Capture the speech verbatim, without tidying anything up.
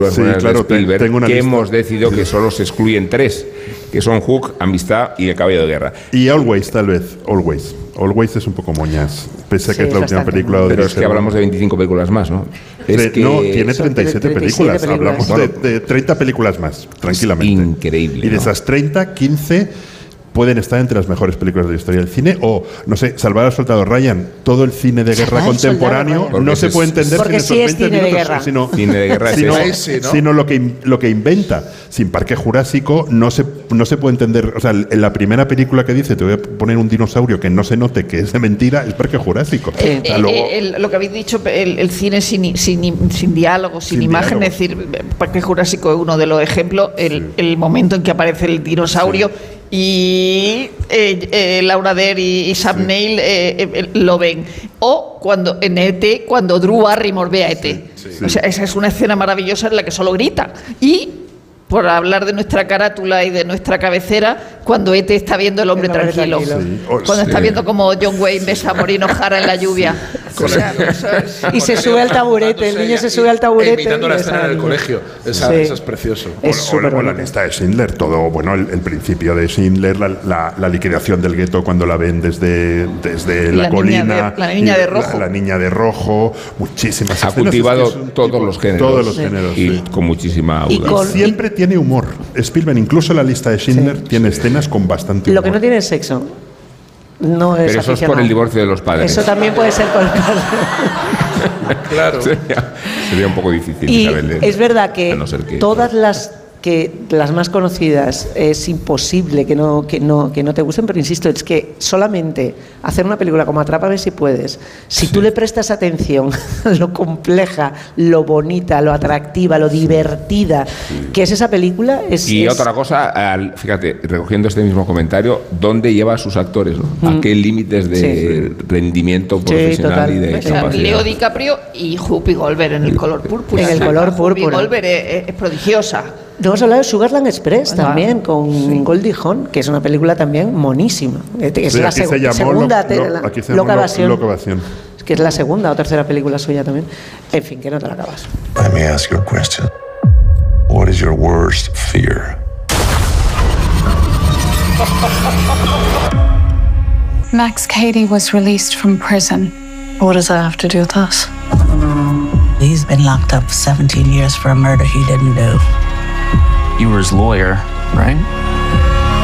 Sí, claro, Spielberg, tengo una que lista. hemos decidido que solo se excluyen tres, que son Hook, Amistad y El Caballo de Guerra. Y Always, tal vez. Always. Always es un poco moñas. Pese a que Sí, es la es última bastante. película de Pero es que Odisea. hablamos de veinticinco películas más, ¿no? Es Tre- que no, tiene son treinta y siete treinta y siete películas. películas. Hablamos de, de treinta películas más, tranquilamente. increíble, Y de ¿no? esas treinta, quince pueden estar entre las mejores películas de la historia del cine. O, no sé, Salvar al Soldado Ryan. Todo el cine de guerra Salvar al contemporáneo Soldado Ryan. no se Porque puede es- entender Porque sin esos sí es veinte cine de minutos, guerra. sino, Cine de guerra es sino, ese. Sí, ¿no? sino lo, que, lo que inventa. Sin Parque Jurásico no se, no se puede entender. O sea, en la primera película que dice te voy a poner un dinosaurio que no se note que es de mentira, es Parque Jurásico. Sí. O sea, Eh, luego- eh, el- lo que habéis dicho, el, el cine sin, sin, sin diálogo, sin, Sin imagen, diálogo. es decir, Parque Jurásico es uno de los ejemplos, el, Sí. el momento en que aparece el dinosaurio y eh, eh, Laura Dern y, y Sam Neill eh, eh, lo ven. O cuando en E T, cuando Drew Barrymore ve a E T. O sea, esa es una escena maravillosa en la que solo grita. Y por hablar de nuestra carátula y de nuestra cabecera, cuando E T está viendo El hombre El hombre tranquilo. tranquilo. Sí. O- Cuando está sí. viendo como John Wayne besa a Moreno Jara en la lluvia. O sea, eso es- Y se sube al taburete, el niño se sube al taburete. Imitando la y escena besa del al colegio. Esa, Sí. eso es precioso. Es O- o, súper la- o la bonito. lista de Schindler, todo, bueno, el, el principio de Schindler, la, la- la liquidación del gueto cuando la ven desde, desde la, La niña colina. de- la niña y de rojo. La, la niña de rojo, muchísimas Ha escenas, cultivado es que es un todos tipo- los géneros. Todos los Sí. géneros, Y sí. con muchísima Y audacia. con- Siempre tiene humor. Spielberg, incluso la lista de Schindler, tiene escenas con bastante humor. Lo que no tiene es sexo. No es Pero eso es por aficionado. el divorcio de los padres. Eso también puede ser por el padre. Claro. sería, sería un poco difícil, Y Isabel, de- es verdad que a no ser que- todas las que las más conocidas es imposible que no, que no que no te gusten, pero insisto, es que solamente hacer una película como Atrápame si puedes, si tú le prestas atención a lo compleja, lo bonita, lo atractiva, lo divertida que es esa película, es, Y es- otra cosa, al- fíjate, recogiendo este mismo comentario, ¿dónde lleva a sus actores? ¿no? ¿A qué límites de Sí. rendimiento profesional total. y de O sea, capacidad? Leo DiCaprio y Whoopi Goldberg en El color púrpura. En El O sea, color Whoopi púrpura. Goldberg es, es prodigiosa. No hemos hablado de Sugarland Express Bueno, también, con Goldie Hawn, que es una película también monísima. Es Sí, la aquí seg- se llamó segunda, Lo- te- Lo- la- aquí se Loca llamó Lo- Evasión. Loca Evasión. Es que es la segunda o tercera película suya también. En fin, que no te la acabas. Let me ask you a question. What is your worst fear? Max Cady was released from prison. What does that have to do with us? He's been locked up for seventeen years for a murder he didn't do. You were his lawyer, right?